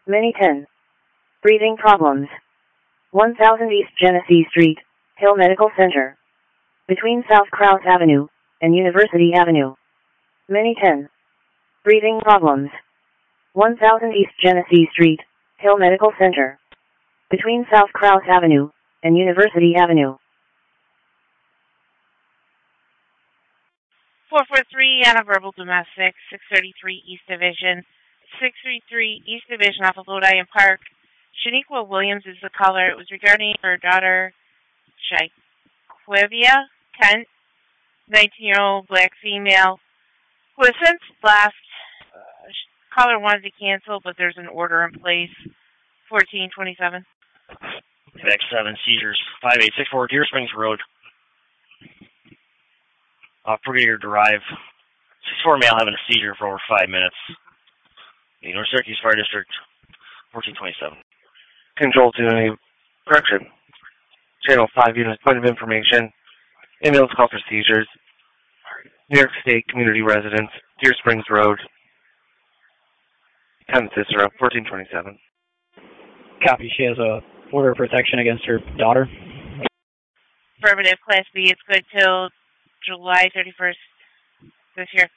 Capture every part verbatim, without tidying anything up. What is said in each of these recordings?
Mini ten. Breathing problems. one thousand East Genesee Street, Hill Medical Center. Between South Krause Avenue and University Avenue. Mini ten. Breathing problems. one thousand East Genesee Street, Hill Medical Center. Between South Krause Avenue and University Avenue. four four three on a verbal domestic, six thirty-three East Division, six thirty-three East Division off of Lodi and Park. Shaniqua Williams is the caller. It was regarding her daughter, Shaquivia Kent, nineteen-year-old black female, who has since left. Uh, caller wanted to cancel, but there's an order in place. fourteen twenty-seven. X seven seizures, five eight six four Deer Springs Road. Uh, Brigadier Drive. six four male having a seizure for over five minutes. The North Syracuse Fire District, fourteen twenty-seven. Control to any correction. Channel five unit point of information. Ambulance call for seizures. New York State Community Residence, Deer Springs Road. County Cicero, fourteen twenty-seven. Copy. She has a order of protection against her daughter. Affirmative, Class B. It's good till July thirty-first this year.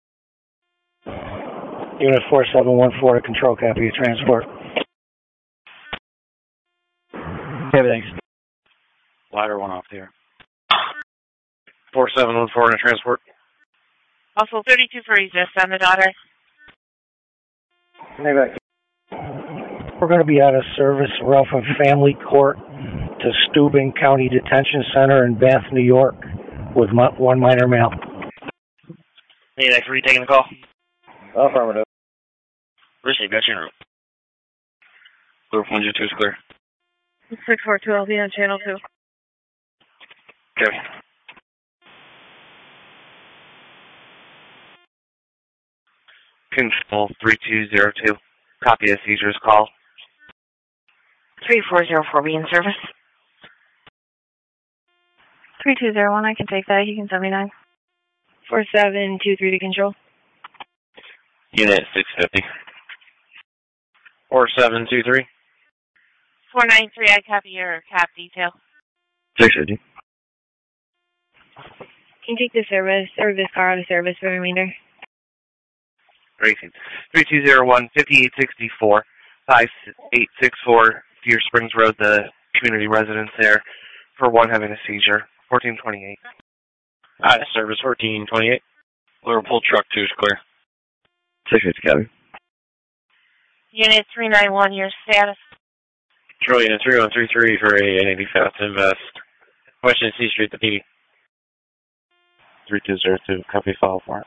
Unit four seven one four to control, copy of transport. Okay, thanks. Ladder one off there. four seven one four in a transport. Also thirty-two for resist on the daughter. Hey, back. We're going to be out of service. We're off of Family Court to Steuben County Detention Center in Bath, New York, with one minor male. Hey, thanks for taking the call. Affirmative. Receive, got you in room. Clear one two is clear. six four two, I'll be on channel two. Okay. Control three two zero two. Copy of seizures call. three four zero four, be in service. three two zero one, I can take that. You can seventy-nine. four seven two three to control. Unit six fifty. four seven two three. four nine three, I copy your cap detail. six fifty. Can you take the service or this car out of service for the remainder? Racing. three two zero one, fifty-eight sixty-four, five eight six four, Deer Springs Road, the community residence there, for one having a seizure. fourteen twenty-eight. Out of service, fourteen twenty-eight. Liverpool truck two is clear. six fifty, copy. Unit three nine one, your status. Control Unit three one three three for a N eighty Fast Invest. Washington C Street, the P D. three two zero two, copy file for it.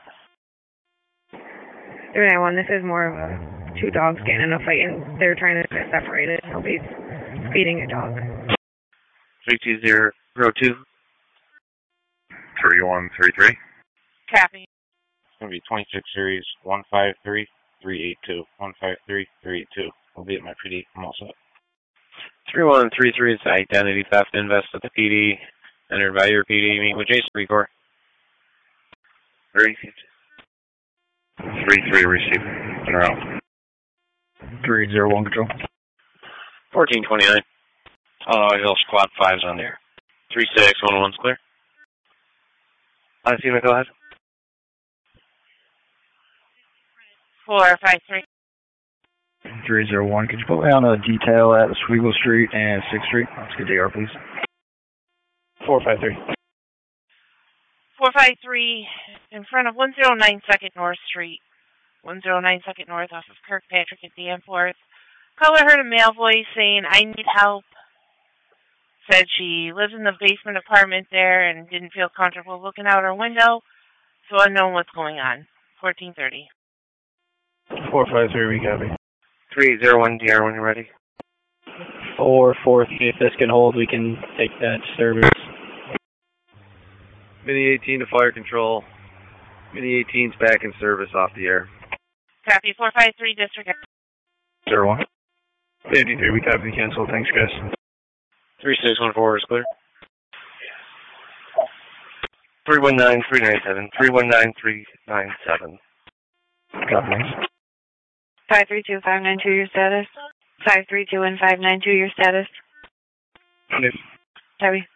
three nine one, this is more of a two dogs getting in a fight and they're trying to get separated. Nobody's feeding a dog. three two zero two. three one three three. Copy. It's going to be twenty-six series one five three three eight two. one five three three eight two. I'll be at my P D. I'm all set. three one three three is Identity Theft Invest at the P D. Entered by your P D. Meet with Jason Recor. Received. three three received. In route. three zero one control. fourteen twenty-nine. Oh, Hill Squad five's on there. three six one one's clear. I see, go ahead. four five three. three zero one, could you put me on a detail at Oswego Street and sixth Street? Let's get D R, please. four five three. four five three in front of one oh nine second North Street. one oh nine second North off of Kirkpatrick at Danforth. Caller heard a male voice saying, I need help. Said she lives in the basement apartment there and didn't feel comfortable looking out her window, so unknown what's going on. fourteen thirty. four five three, we copy. three zero one D R when you're ready. four four three, if this can hold, we can take that service. Mini eighteen to fire control. Mini eighteen's back in service off the air. Copy, four five three, disregard. zero one. fifty-three, we copy, cancel. Thanks, guys. three six one four is clear. three one nine three nine seven. three one nine three nine seven. Copy. five three two, five nine two, your status. five three two and five nine two, your status. Yes. Heavy.